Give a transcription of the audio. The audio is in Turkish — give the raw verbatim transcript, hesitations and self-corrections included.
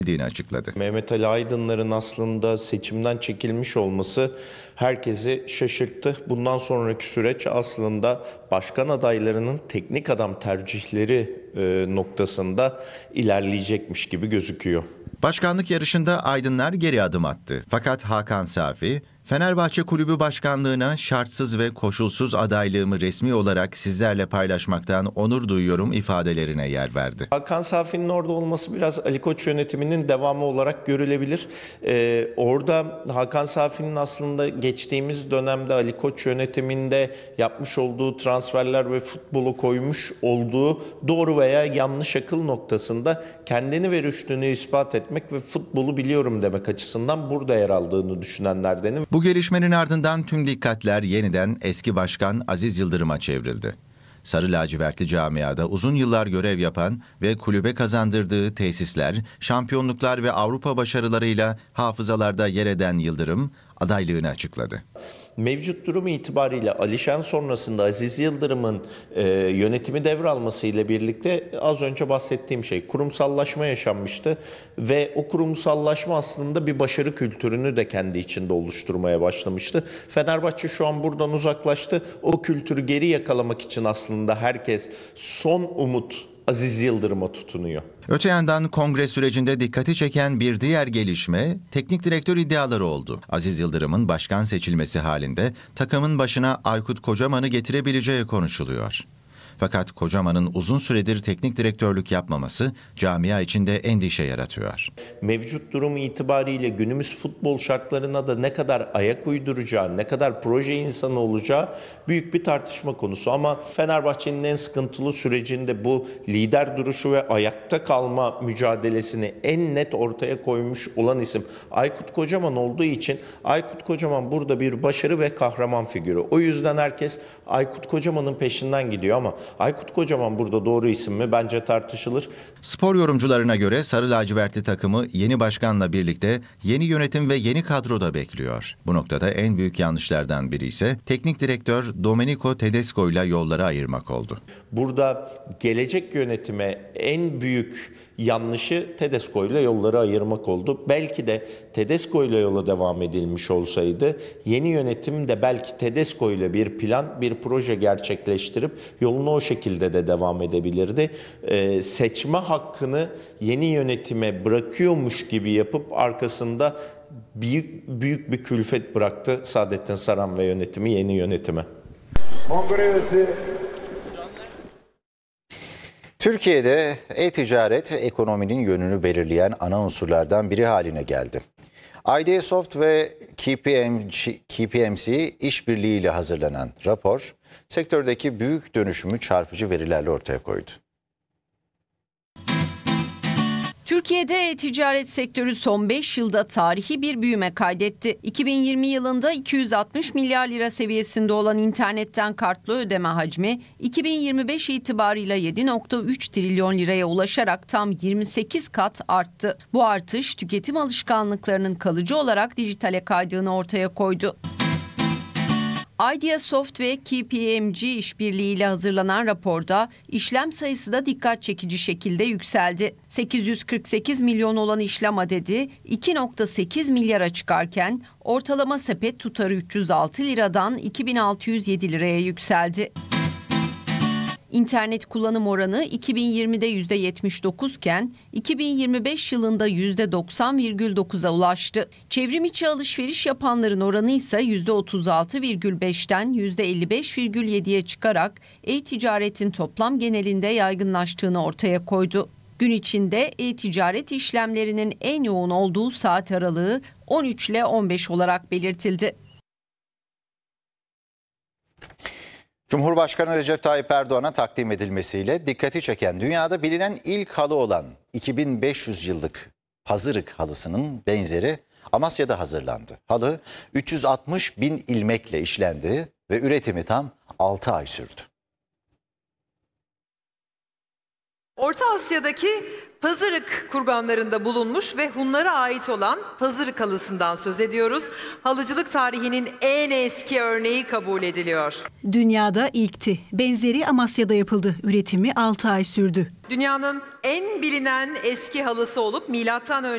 açıkladı. Mehmet Ali Aydınlar'ın aslında seçimden çekilmiş olması herkesi şaşırttı. Bundan sonraki süreç aslında başkan adaylarının teknik adam tercihleri e, noktasında ilerleyecekmiş gibi gözüküyor. Başkanlık yarışında Aydınlar geri adım attı. Fakat Hakan Safi, Fenerbahçe Kulübü Başkanlığı'na şartsız ve koşulsuz adaylığımı resmi olarak sizlerle paylaşmaktan onur duyuyorum ifadelerine yer verdi. Hakan Safi'nin orada olması biraz Ali Koç yönetiminin devamı olarak görülebilir. Ee, orada Hakan Safi'nin aslında geçtiğimiz dönemde Ali Koç yönetiminde yapmış olduğu transferler ve futbolu koymuş olduğu doğru veya yanlış akıl noktasında kendini ve rüştünü ispat etmek ve futbolu biliyorum demek açısından burada yer aldığını düşünenlerdenim. Bu gelişmenin ardından tüm dikkatler yeniden eski başkan Aziz Yıldırım'a çevrildi. Sarı lacivertli camiada uzun yıllar görev yapan ve kulübe kazandırdığı tesisler, şampiyonluklar ve Avrupa başarılarıyla hafızalarda yer eden Yıldırım adaylığını açıkladı. Mevcut durum itibariyle Alişen sonrasında Aziz Yıldırım'ın e, yönetimi devralmasıyla birlikte az önce bahsettiğim şey kurumsallaşma yaşanmıştı ve o kurumsallaşma aslında bir başarı kültürünü de kendi içinde oluşturmaya başlamıştı. Fenerbahçe şu an buradan uzaklaştı. O kültürü geri yakalamak için aslında herkes son umut Aziz Yıldırım'a tutunuyor. Öte yandan kongre sürecinde dikkati çeken bir diğer gelişme teknik direktör iddiaları oldu. Aziz Yıldırım'ın başkan seçilmesi halinde takımın başına Aykut Kocaman'ı getirebileceği konuşuluyor. Fakat Kocaman'ın uzun süredir teknik direktörlük yapmaması camia içinde endişe yaratıyor. Mevcut durum itibariyle günümüz futbol şartlarına da ne kadar ayak uyduracağı, ne kadar proje insanı olacağı büyük bir tartışma konusu. Ama Fenerbahçe'nin en sıkıntılı sürecinde bu lider duruşu ve ayakta kalma mücadelesini en net ortaya koymuş olan isim Aykut Kocaman olduğu için Aykut Kocaman burada bir başarı ve kahraman figürü. O yüzden herkes Aykut Kocaman'ın peşinden gidiyor ama Aykut Kocaman burada doğru isim mi? Bence tartışılır. Spor yorumcularına göre Sarı lacivertli takımı yeni başkanla birlikte yeni yönetim ve yeni kadro da bekliyor. Bu noktada en büyük yanlışlardan biri ise teknik direktör Domenico Tedesco ile yolları ayırmak oldu. Burada gelecek yönetime en büyük yanlışı Tedesco ile yolları ayırmak oldu. Belki de Tedesco ile yola devam edilmiş olsaydı yeni yönetim de belki Tedesco ile bir plan, bir proje gerçekleştirip yoluna o şekilde de devam edebilirdi. Ee, seçme hakkını yeni yönetime bırakıyormuş gibi yapıp arkasında büyük, büyük bir külfet bıraktı Saadettin Saran ve yönetimi yeni yönetime. Kongresi Türkiye'de e-ticaret ekonominin yönünü belirleyen ana unsurlardan biri haline geldi. Ideasoft ve K P M G işbirliğiyle hazırlanan rapor, sektördeki büyük dönüşümü çarpıcı verilerle ortaya koydu. Türkiye'de e-ticaret sektörü son beş yılda tarihi bir büyüme kaydetti. iki bin yirmi yılında iki yüz altmış milyar lira seviyesinde olan internetten kartlı ödeme hacmi iki bin yirmi beş itibarıyla yedi nokta üç trilyon liraya ulaşarak tam yirmi sekiz kat arttı. Bu artış tüketim alışkanlıklarının kalıcı olarak dijitale kaydığını ortaya koydu. Ideasoft ve K P M G işbirliğiyle hazırlanan raporda işlem sayısı da dikkat çekici şekilde yükseldi. sekiz yüz kırk sekiz milyon olan işlem adedi iki nokta sekiz milyara çıkarken ortalama sepet tutarı üç yüz altı liradan iki bin altı yüz yedi liraya yükseldi. İnternet kullanım oranı iki bin yirmide yüzde yetmiş dokuz iken iki bin yirmi beş yılında yüzde doksan virgül dokuza ulaştı. Çevrim içi alışveriş yapanların oranı ise yüzde otuz altı virgül beşten yüzde elli beş virgül yediye çıkarak e-ticaretin toplam genelinde yaygınlaştığını ortaya koydu. Gün içinde e-ticaret işlemlerinin en yoğun olduğu saat aralığı on üç ile on beş olarak belirtildi. Cumhurbaşkanı Recep Tayyip Erdoğan'a takdim edilmesiyle dikkati çeken dünyada bilinen ilk halı olan iki bin beş yüz yıllık Pazırık halısının benzeri Amasya'da hazırlandı. Halı üç yüz altmış bin ilmekle işlendi ve üretimi tam altı ay sürdü. Orta Asya'daki Pazırık kurganlarında bulunmuş ve Hunlara ait olan Pazırık halısından söz ediyoruz. Halıcılık tarihinin en eski örneği kabul ediliyor. Dünyada ilkti. Benzeri Amasya'da yapıldı. Üretimi altı ay sürdü. Dünyanın en bilinen eski halısı olup milattan önce